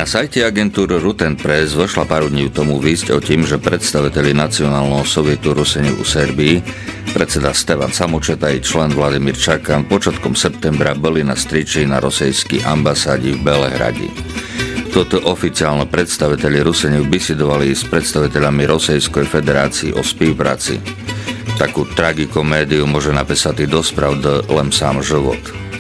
Na sajte agentúry Ruten Press vošla pár dní tomu výsť o tým, že predstaviteľi Nacionálneho sovietu Ruseniu u Serbii, predseda Stevan Samočeta i člen Vladimír Čakan počiatkom septembra boli na striči na rosejskej ambasádi v Belehrade. Toto oficiálne predstaviteľi Ruseniu bisedovali s predstaviteľami Rosejskej federácii o spolupráci. Takú tragikomédiu môže napísať i do spravd len sám život.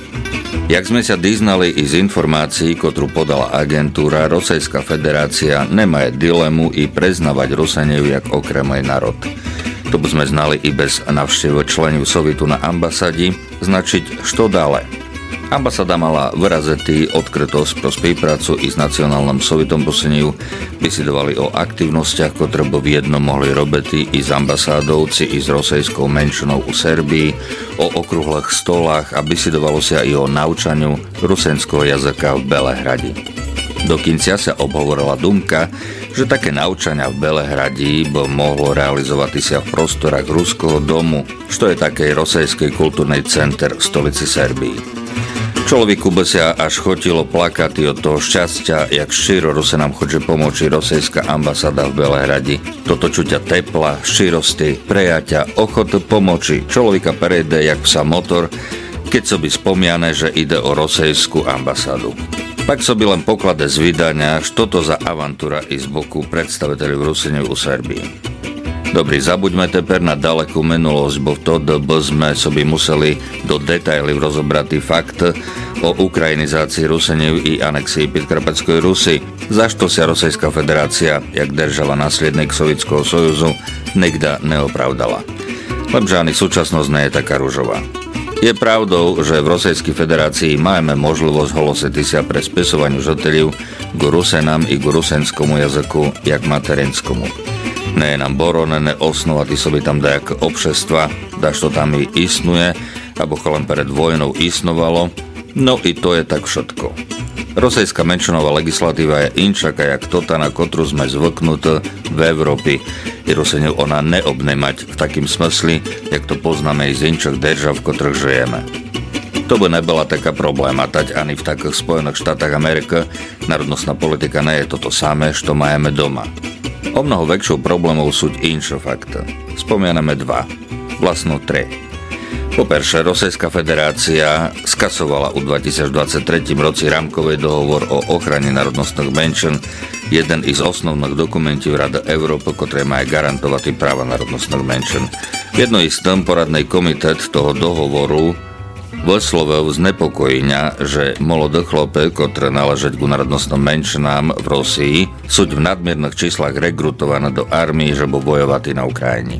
Jak sme sa diznali i z informácií, ktorú podala agentúra, Rosejská federácia nemá dilemu i preznávať Rusenev jak okремý národ. To by sme znali i bez navštevu členov Sovietu na ambasádi, značiť što dále. Ambasáda mala vyrazetý odkrytosť pro spoluprácu i s Nacionálnym sovietom Ruseniu, bisedovali o aktivnostiach, ktoré by v jednom mohli robiť i s ambasádovci i s rosejskou menšinou u Serbii, o okrúhlych stolách a bisedovalo sa i o naučaniu rusenského jazyka v Belehrade. Dokonca sa obhovorila dumka, že také naučania v Belehrade by mohlo realizovať sa v prostorách Ruského domu, čo je taký rosejský kultúrny center v stolici Serbii. Človeku by sa až chotilo plakať od toho šťastia, jak šíro Rusenám chodže pomôči rosejská ambasáda v Belehrade. Toto čuťa tepla, šírosti, prejaťa, ochoty pomoci. Človeka prejde jak psa motor, keď so by spomiane, že ide o rosejskú ambasádu. Pak so by len poklade z vydania, što to za avantúra i z boku predstaviteľov Ruseniu u Serbii. Dobrý, zabuďme teper na dalekú minulosť, bo vtedy by sme soby museli do detailov rozobrať fakt o ukrajinizácii Rusenev i anexii Podkarpatskej Rusy, zašto sa Rosejská federácia, jak država následník Sovietskeho sojuzu, nikda neopravdala. Lepže ani súčasnosť nie je taká ružová. Je pravdou, že v Rosejskej federácii máme možnosť holosiť sa pre spisovaniu žiteľov k Rusenám i k rusenskomu jazyku jak materinskomu. Nie je nám boronené osnovati sobi tam dajak obšestva, da što tam i isnuje, abo len pred vojnou isnovalo, no i to je tak všetko. Rosejská menšinová legislatíva je inčaká jak tota, na kotru sme zvyknutí v Európe. I Rusenev ona neobne mať v takým smysli, jak to poznáme i z inčak držav, v ktorých žijeme. To by nebola taká probléma, tať ani v takých Spojených štátach Ameriky národnostná politika nie je toto samé, što majeme doma. O mnoho väčšou problémov sú inšie fakty. Spomiename dva, vlastno tri. Poperše, Rosejská federácia skasovala u 2023 roci rámkový dohovor o ochrane národnostných menšín, jeden z osnovných dokumentov Rady Európy, ktoré má garantovať práva národnostných menšín. Jedno z tým poradný komitet toho dohovoru vyslovil znepokojenia, že mladé chlopy, ktoré náležať ku národnostným menšinám v Rosii, sú v nadmiernych číslach rekrutované do armii, že budú bojovať na Ukrajine.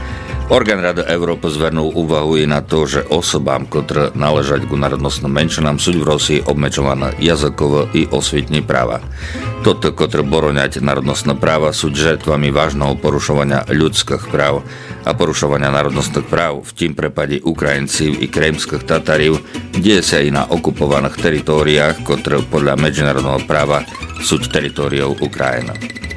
Orgán Rady Európy zvernul úvahu i na to, že osobám, ktoré náležať ku národnostným menšinám, sú v Rosii obmečované jazykové i osvietne práva. Toto, ktoré boroňať národnostné práva, sú žrtvami vážneho porušovania ľudských práv a porušovania národnostných práv, v tým prípade Ukrajincov i krymských Tatarov, deje sa i na okupovaných teritóriách, ktoré podľa medzinárodného práva sú teritóriou Ukrajiny.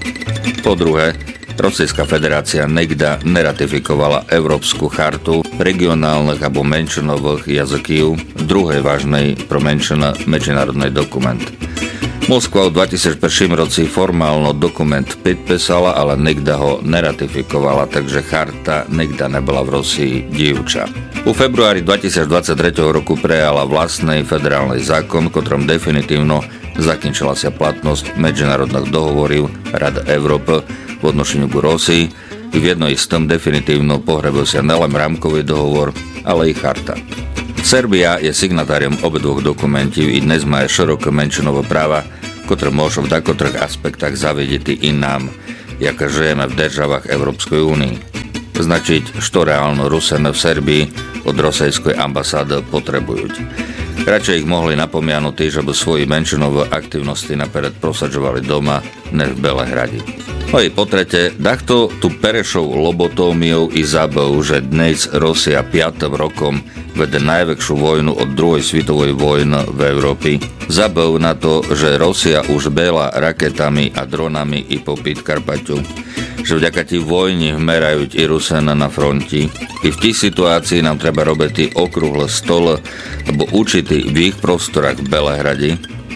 Po druhé, Rosejská federácia nikda neratifikovala Európsku chartu regionálnych alebo menšinových jazykov, druhej vážnej pro menšina medzinárodný dokument. Moskva v 2001 roci formálno dokument podpísala, ale nikda ho neratifikovala, takže charta nikda nebola v Rosii dievča. U februári 2023 roku prejala vlastný federálny zákon, ktorom definitívno zakončila sa platnosť medzinárodných dohovorov Rady Európy v odnošeniu k Rosii. V jednej z tom definitívno pohrebil sa nelen rámkový dohovor, ale i charta. Serbia je signatáriom obidvoch dokumentov i dnes má široké menšinové práva, ktoré môžu v takotrých aspektách zavedieť i nám, jaké žijeme v državách Európskej únii. Značiť, što reálno Rusene v Serbii od Rosejskej ambasády potrebujú. Radšej ich mohli napomianuť, že by svoji menšinové aktivnosti napered prosadzovali doma, než v Belehrade. No i po tretie, dachto tu perešou lobotómiou i zabou, že dnes Rusia 5. rokom vede najväčšiu vojnu od druhej svetovej vojny v Európe. Zabou na to, že Rusia už bela raketami a dronami i po Podkarpaťu. Že vďaka tí vojni hmerajú i Rusena na fronti. I v tých situácii nám treba robiť okrúhle stole, lebo určitý v ich prostorách v Belehrade,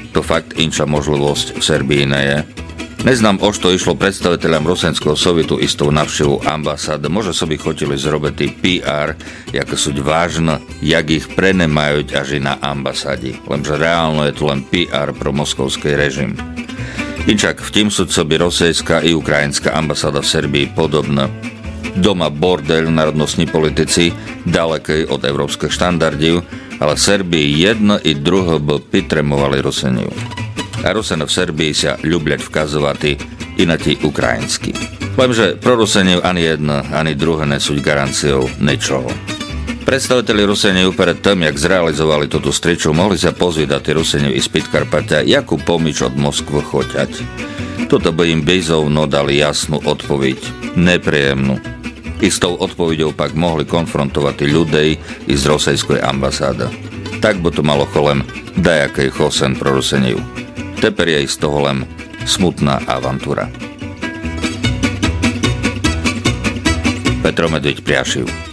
to fakt inča možlivosť v Serbii ne je. Neznám, o što išlo predstaviteľom Rusenského sovjetu istou navštevu ambasád. Može so by chotili zrobiti PR, jako sú vážno, jak ich prenemajú až i na ambasádi. Lenže reálno je to len PR pro moskovský režim. Inčak v tím sú by rosejská i ukrajinská ambasáda v Serbii podobná. Doma bordel národnostní politici, dalekej od európskych štandardів, ale v Serbii jedno i druho by pitremovali Ruseniu. A Ruseno v Serbii sa ľubľať vkazovati i na tí ukrajinskí. Lenže pro Ruseniev ani jedno, ani druhé nesú garanciou ničoho. Predstaviteľi Ruseniev pred tým, jak zrealizovali túto striču, mohli sa pozvídať Ruseniev i z Podkarpatia, jakú pomič od Moskvy choťať. Toto by im bezovno dali jasnú odpoveď, nepríjemnú. I s tou odpoveďou pak mohli konfrontovať ľudí i z rosejskej ambasády. Tak by to malo cholem dajakej chosen pro Ruseniev. Teper je z toho len smutná avantúra. Petro Medveď Priašiv.